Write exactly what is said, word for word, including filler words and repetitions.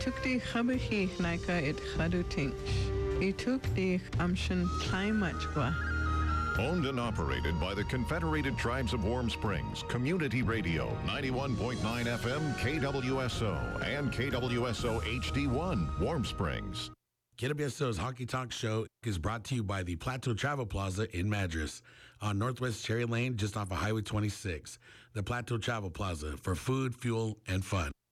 took the Habahi Naika it Hadutinch. He took the Amshan Taimachwa. Owned and operated by the Confederated Tribes of Warm Springs, Community Radio, ninety-one point nine F M, K W S O, and K W S O H D one, Warm Springs. K W S O's Hockey Talk Show is brought to you by the Plateau Travel Plaza in Madras on Northwest Cherry Lane, just off of Highway twenty-six. The Plateau Travel Plaza for food, fuel, and fun.